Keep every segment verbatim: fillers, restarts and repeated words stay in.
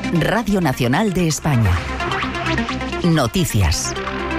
Radio Nacional de España. Noticias.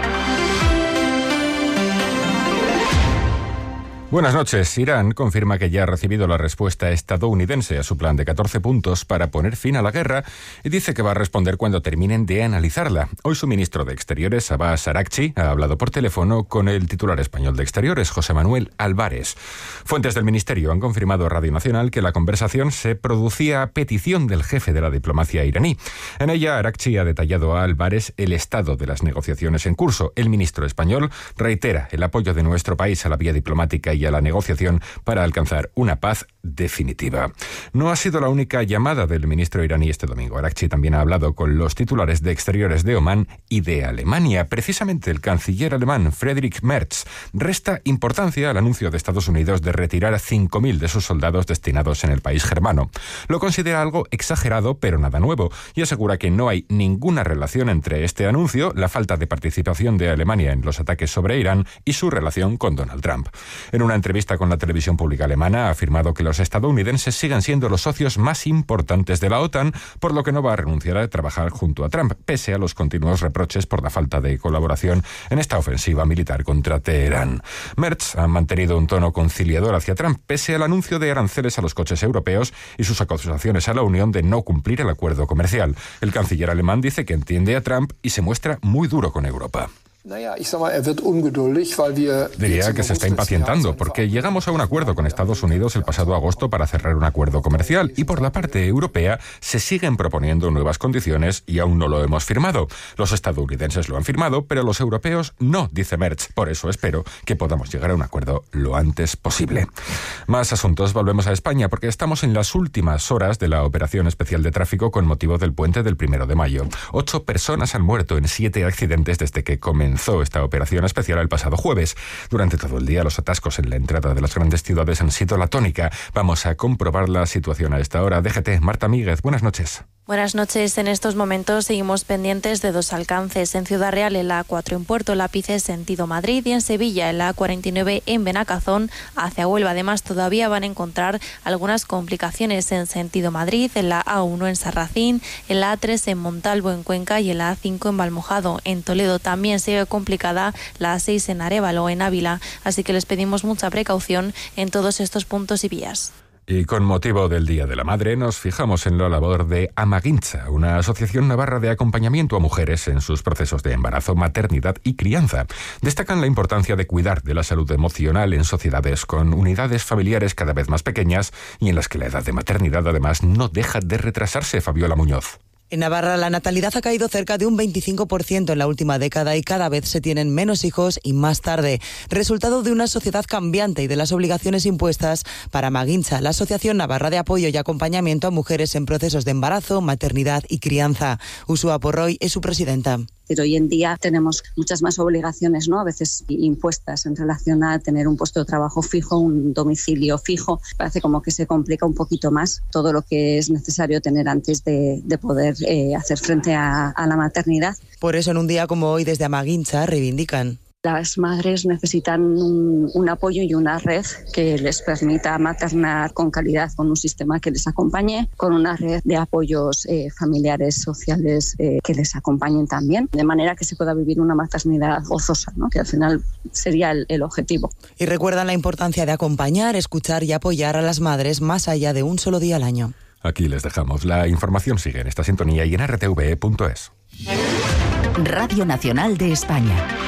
Buenas noches. Irán confirma que ya ha recibido la respuesta estadounidense a su plan de catorce puntos para poner fin a la guerra y dice que va a responder cuando terminen de analizarla. Hoy su ministro de Exteriores, Abbas Araghchi, ha hablado por teléfono con el titular español de Exteriores, José Manuel Álvarez. Fuentes del ministerio han confirmado a Radio Nacional que la conversación se producía a petición del jefe de la diplomacia iraní. En ella, Araghchi ha detallado a Álvarez el estado de las negociaciones en curso. El ministro español reitera el apoyo de nuestro país a la vía diplomática y a la negociación para alcanzar una paz definitiva. No ha sido la única llamada del ministro iraní este domingo. Araghchi también ha hablado con los titulares de Exteriores de Omán y de Alemania. Precisamente el canciller alemán Friedrich Merz resta importancia al anuncio de Estados Unidos de retirar a cinco mil de sus soldados destinados en el país germano. Lo considera algo exagerado, pero nada nuevo, y asegura que no hay ninguna relación entre este anuncio, la falta de participación de Alemania en los ataques sobre Irán y su relación con Donald Trump. En una entrevista con la televisión pública alemana ha afirmado que los estadounidenses siguen siendo los socios más importantes de la OTAN, por lo que no va a renunciar a trabajar junto a Trump, pese a los continuos reproches por la falta de colaboración en esta ofensiva militar contra Teherán. Merz ha mantenido un tono conciliador hacia Trump, pese al anuncio de aranceles a los coches europeos y sus acusaciones a la Unión de no cumplir el acuerdo comercial. El canciller alemán dice que entiende a Trump y se muestra muy duro con Europa. Diría que se está impacientando porque llegamos a un acuerdo con Estados Unidos el pasado agosto para cerrar un acuerdo comercial y por la parte europea se siguen proponiendo nuevas condiciones y aún no lo hemos firmado. Los estadounidenses lo han firmado, pero los europeos no, dice Merz. Por eso espero que podamos llegar a un acuerdo lo antes posible. Más asuntos, volvemos a España porque estamos en las últimas horas de la operación especial de tráfico con motivo del puente del primero de mayo. Ocho personas han muerto en siete accidentes desde que comenzó esta operación especial el pasado jueves. Durante todo el día los atascos en la entrada de las grandes ciudades han sido la tónica. Vamos a comprobar la situación a esta hora. D G T, Marta Míguez, buenas noches. Buenas noches. En estos momentos seguimos pendientes de dos alcances. En Ciudad Real, en la A cuatro en Puerto Lápice, sentido Madrid, y en Sevilla, en la A cuarenta y nueve en Benacazón, hacia Huelva. Además, todavía van a encontrar algunas complicaciones en sentido Madrid, en la A uno en Sarracín, en la A tres en Montalvo, en Cuenca, y en la A cinco en Valmojado. En Toledo también sigue complicada la A seis en Arévalo, en Ávila. Así que les pedimos mucha precaución en todos estos puntos y vías. Y con motivo del Día de la Madre nos fijamos en la labor de Amaguintza, una asociación navarra de acompañamiento a mujeres en sus procesos de embarazo, maternidad y crianza. Destacan la importancia de cuidar de la salud emocional en sociedades con unidades familiares cada vez más pequeñas y en las que la edad de maternidad además no deja de retrasarse. Fabiola Muñoz. En Navarra la natalidad ha caído cerca de un veinticinco por ciento en la última década y cada vez se tienen menos hijos y más tarde, resultado de una sociedad cambiante y de las obligaciones impuestas para Amaguintza, la Asociación Navarra de Apoyo y Acompañamiento a Mujeres en Procesos de Embarazo, Maternidad y Crianza. Ursúa Porroy es su presidenta. Pero hoy en día tenemos muchas más obligaciones, ¿no? A veces impuestas en relación a tener un puesto de trabajo fijo, un domicilio fijo. Parece como que se complica un poquito más todo lo que es necesario tener antes de, de poder eh, hacer frente a, a la maternidad. Por eso en un día como hoy desde Amaguintza reivindican. Las madres necesitan un, un apoyo y una red que les permita maternar con calidad, con un sistema que les acompañe, con una red de apoyos eh, familiares, sociales eh, que les acompañen también, de manera que se pueda vivir una maternidad gozosa, ¿no? Que al final sería el, el objetivo. Y recuerdan la importancia de acompañar, escuchar y apoyar a las madres más allá de un solo día al año. Aquí les dejamos. La información sigue en esta sintonía y en r t v punto es. Radio Nacional de España.